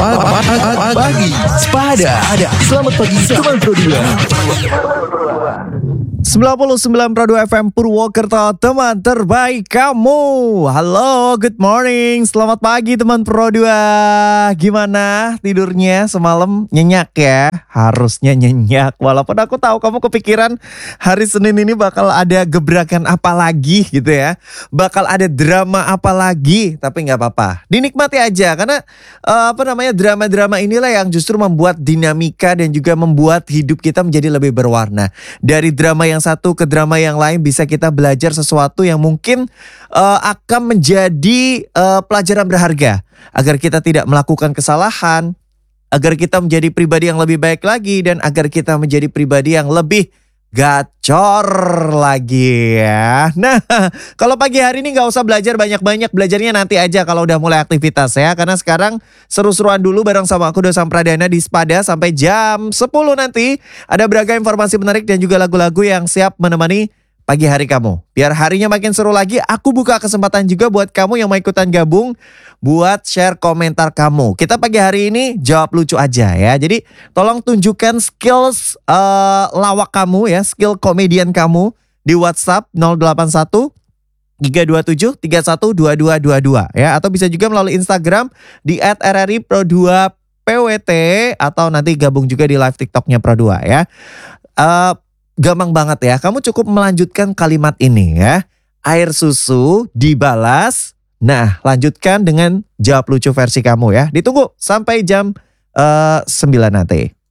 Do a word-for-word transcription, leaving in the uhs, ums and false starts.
Pagi Sepada. Selamat pagi teman Pro dua. sembilan puluh sembilan Pro dua F M Purwokerto, teman terbaik kamu. Halo, good morning. Selamat pagi teman Pro dua. Gimana tidurnya semalam? Nyenyak ya? Harusnya nyenyak. Walaupun aku tahu kamu kepikiran hari Senin ini bakal ada gebrakan apa lagi gitu ya. Bakal ada drama apa lagi. Tapi gak apa-apa, dinikmati aja. Karena uh, apa namanya drama-drama inilah yang justru membuat dinamika dan juga membuat hidup kita menjadi lebih berwarna. Dari drama yang satu ke drama yang lain bisa kita belajar sesuatu yang mungkin uh, akan menjadi uh, pelajaran berharga agar kita tidak melakukan kesalahan, agar kita menjadi pribadi yang lebih baik lagi, dan agar kita menjadi pribadi yang lebih gacor lagi ya. Nah, kalau pagi hari ini nggak usah belajar banyak-banyak, belajarnya nanti aja kalau udah mulai aktivitas ya. Karena sekarang seru-seruan dulu bareng sama aku Dosam Pradana di Sepada sampai jam sepuluh nanti. Ada beragam informasi menarik dan juga lagu-lagu yang siap menemani pagi hari kamu. Biar harinya makin seru lagi, aku buka kesempatan juga buat kamu yang mau ikutan gabung, buat share komentar kamu. Kita pagi hari ini jawab lucu aja ya. Jadi tolong tunjukkan skills uh, lawak kamu ya, skill komedian kamu di WhatsApp nol delapan satu tiga dua tujuh tiga satu dua dua dua dua ya. Atau bisa juga melalui Instagram di et r r i pro dua p w t, atau nanti gabung juga di live TikToknya Pro dua ya. Uh, Gampang banget ya, kamu cukup melanjutkan kalimat ini ya. Air susu dibalas. Nah, lanjutkan dengan jawab lucu versi kamu ya. Ditunggu sampai jam uh, sembilan nanti.